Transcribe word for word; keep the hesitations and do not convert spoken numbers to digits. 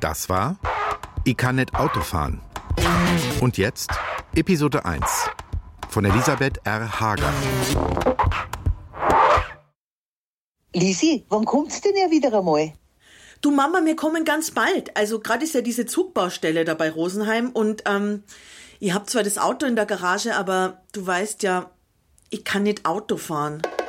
Das war Ich kann nicht Auto fahren. Und jetzt Episode eins von Elisabeth R. Hager. Lisi, wann kommt's denn ja wieder einmal? Du Mama, wir kommen ganz bald. Also gerade ist ja diese Zugbaustelle da bei Rosenheim und ähm, ich hab zwar das Auto in der Garage, aber du weißt ja, ich kann nicht Auto fahren.